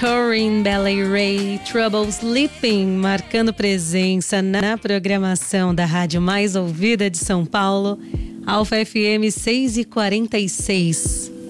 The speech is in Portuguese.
Corinne Bailey Rae, Trouble Sleeping, marcando presença na programação da rádio mais ouvida de São Paulo, Alfa FM 6h46.